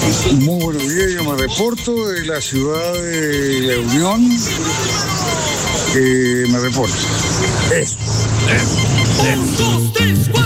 Muy buenos días, yo me reporto de la ciudad de La Unión. Me reporto. Eso. 1, 2, 3, 4.